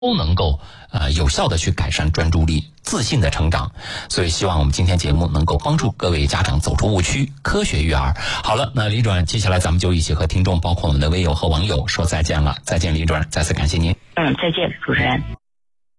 都能够有效的去改善专注力，自信的成长。所以希望我们今天节目能够帮助各位家长走出误区，科学育儿。好了，那李主任，接下来咱们就一起和听众，包括我们的微友和网友说再见了。再见，李主任，再次感谢您。 再见，主持人。